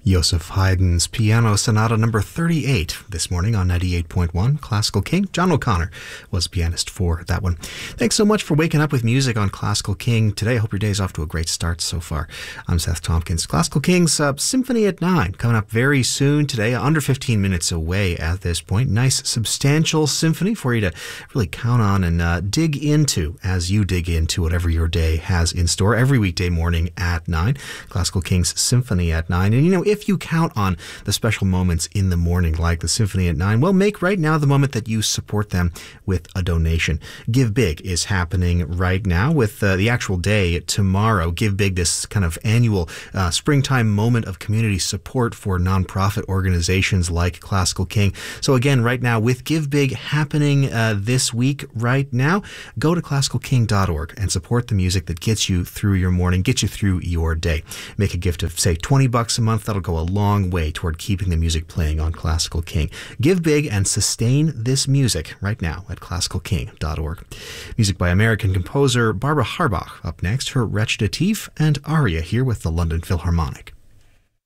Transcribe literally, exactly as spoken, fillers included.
Joseph Haydn's Piano Sonata number thirty-eight this morning on ninety-eight point one Classical King. John O'Connor was pianist for that one. Thanks so much for waking up with music on Classical King today. I hope your day's off to a great start so far. I'm Seth Tompkins. Classical King's uh, Symphony at nine coming up very soon today, under fifteen minutes away at this point. Nice substantial symphony for you to really count on and uh, dig into as you dig into whatever your day has in store every weekday morning at nine. Classical King's Symphony at nine. And you know, if you count on the special moments in the morning like the Symphony at nine, well, make right now the moment that you support them with a donation. Give Big is happening right now with uh, the actual day tomorrow. Give Big, this kind of annual uh, springtime moment of community support for nonprofit organizations like Classical King. So again, right now with Give Big happening uh, this week right now, go to classical king dot org and support the music that gets you through your morning, gets you through your day. Make a gift of, say, twenty bucks a month. That'll go a long way toward keeping the music playing on Classical King. Give big and sustain this music right now at classical king dot org. Music by American composer Barbara Harbach. Up next, her Recitative and aria here with the London Philharmonic.